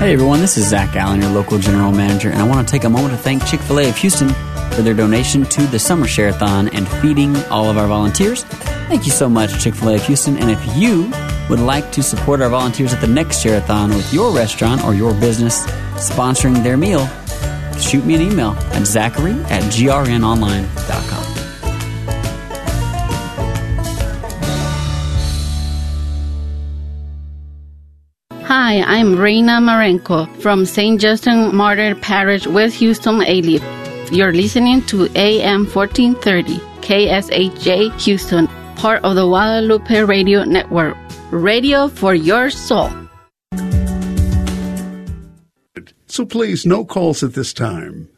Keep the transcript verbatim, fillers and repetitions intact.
Hey everyone, this is Zach Allen, your local general manager, and I want to take a moment to thank Chick-fil-A of Houston for their donation to the Summer Share-a-thon and feeding all of our volunteers. Thank you so much, Chick-fil-A of Houston. And if you would like to support our volunteers at the next Share-a-thon with your restaurant or your business sponsoring their meal, shoot me an email at zachary at grnonline dot com. Hi, I'm Reina Marenko from Saint Justin Martyr Parish, West Houston, Alief. You're listening to A M fourteen thirty, K S H J Houston, part of the Guadalupe Radio Network. Radio for your soul. So please, no calls at this time.